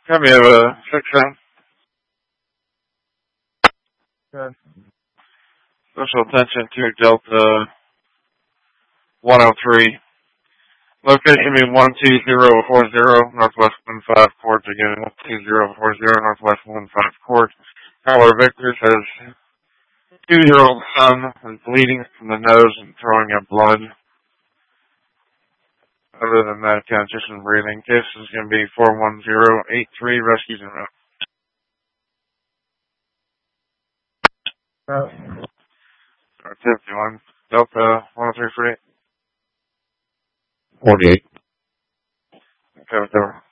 Have you have a 6-10? Good. Special attention to Delta 103. Location be 12040, Northwest 15 Court, again 12040, Northwest 15 Court. Caller Victor says 2-year-old son is bleeding from the nose and throwing up blood. Other than that, just in breathing. Case is going to be 41083, rescues en route. 51, Delta 10348. 48. Okay, with the